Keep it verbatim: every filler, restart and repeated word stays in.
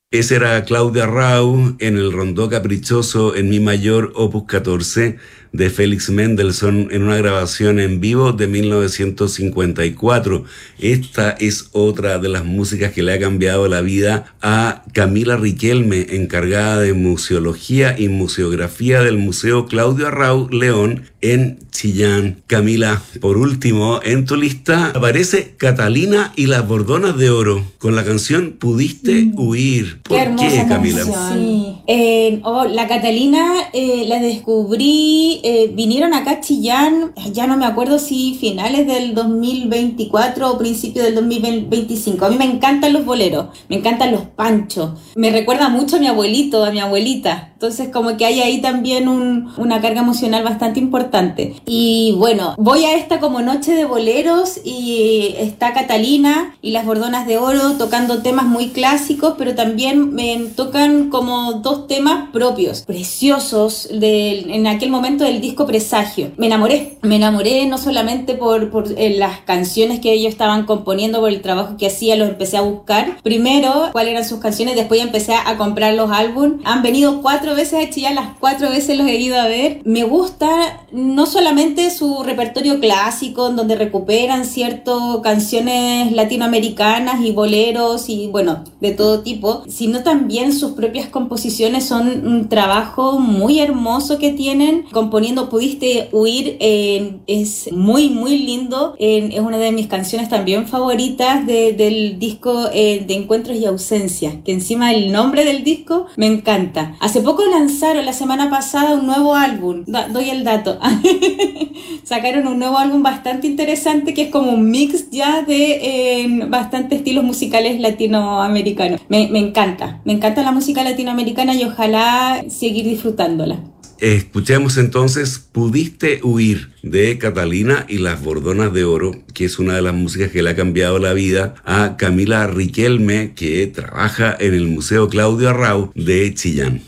Esa era Claudia Rau en el Rondó Caprichoso en Mi mayor, opus catorce, de Félix Mendelssohn, en una grabación en vivo de mil novecientos cincuenta y cuatro. Esta es otra de las músicas que le ha cambiado la vida a Camila Riquelme, encargada de museología y museografía del Museo Claudio Arrau León en Chillán. Camila, por último, en tu lista aparece Catalina y las Bordonas de Oro, con la canción Pudiste Mm, Huir. qué ¿Por qué, hermosa Camila? canción. Sí. Eh, oh, la Catalina eh, la descubrí, eh, vinieron acá a Chillán, ya no me acuerdo si finales del dos mil veinticuatro o principios del dos mil veinticinco. A mí me encantan los boleros, me encantan los panchos, me recuerda mucho a mi abuelito, a mi abuelita. Entonces como que hay ahí también un, una carga emocional bastante importante. Y bueno, voy a esta como noche de boleros y está Catalina y las Bordonas de Oro tocando temas muy clásicos, pero también me tocan como dos temas propios, preciosos, de, en aquel momento del disco Presagio. Me enamoré, me enamoré no solamente por, por eh, las canciones que ellos estaban componiendo, por el trabajo que hacía, los empecé a buscar. Primero, cuáles eran sus canciones, después empecé a comprar los álbumes. Han venido cuatro veces a Chillán, las cuatro veces los he ido a ver. Me gusta no solamente su repertorio clásico, en donde recuperan ciertas canciones latinoamericanas y boleros y bueno, de todo tipo, sino también sus propias composiciones. Son un trabajo muy hermoso que tienen, componiendo Pudiste Huir, eh, es muy muy lindo, eh, es una de mis canciones también favoritas de, del disco eh, de Encuentros y Ausencias, que encima el nombre del disco me encanta. Hace poco lanzaron la semana pasada un nuevo álbum, da, doy el dato, sacaron un nuevo álbum bastante interesante que es como un mix ya de eh, bastantes estilos musicales latinoamericanos. Me, me encanta, me encanta la música latinoamericana y ojalá seguir disfrutándola. Escuchemos entonces Pudiste Huir de Catalina y las Bordonas de Oro, que es una de las músicas que le ha cambiado la vida a Camila Riquelme, que trabaja en el Museo Claudio Arrau de Chillán.